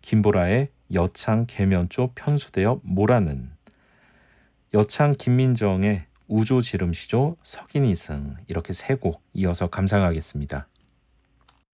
김보라의 여창 계면조 편수대엽 모라는, 여창 김민정의 우조 지름시조 석인이승, 이렇게 세 곡 이어서 감상하겠습니다.